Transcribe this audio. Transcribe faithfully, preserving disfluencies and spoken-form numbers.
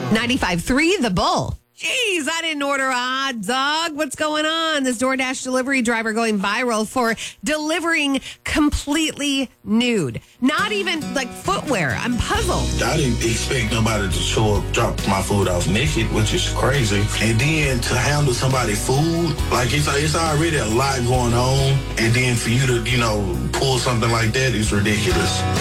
ninety-five three The Bull. Jeez, I didn't order a hot dog. What's going on? This DoorDash delivery driver going viral for delivering completely nude. Not even like footwear. I'm puzzled. I didn't expect nobody to show up, drop my food off naked, which is crazy. And then to handle somebody's food, like it's, it's already a lot going on. And then for you to, you know, pull something like that is ridiculous.